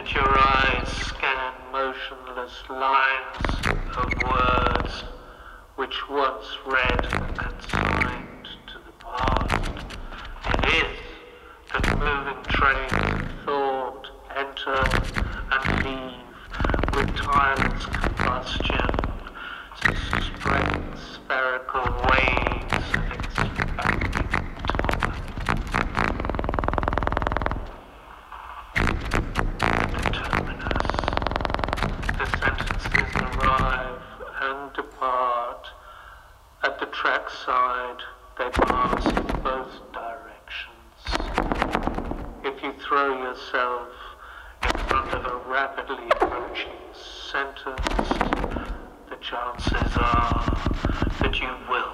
Let your eyes scan motionless lines of words which once read and signed to the past. It is that moving trains of thought enter and leave with tireless combustion, spreading spherical waves of expanding time. The terminus. The sentences arrive and depart. At the trackside, they pass in both directions. If you throw yourself in front of a rapidly approaching sentence, the chances are that you will